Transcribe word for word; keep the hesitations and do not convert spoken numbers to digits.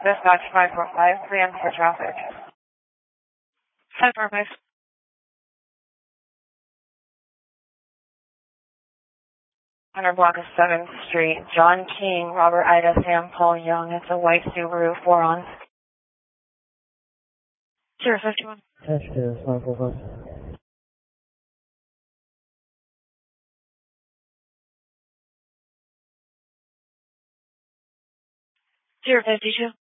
Dispatch five four five, plan for traffic. five four five. Hundred block of seventh Street, John King, Robert Ida, Sam Paul Young. It's a white Subaru, four on. zero fifty-one. Test is five four five. zero fifty-two.